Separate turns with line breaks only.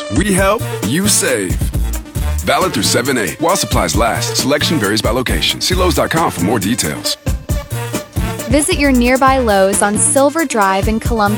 We help, you save. Valid through 7/8. While supplies last, selection varies by location. See Lowe's.com for more details.
Visit your nearby Lowe's on Silver Drive in Columbus.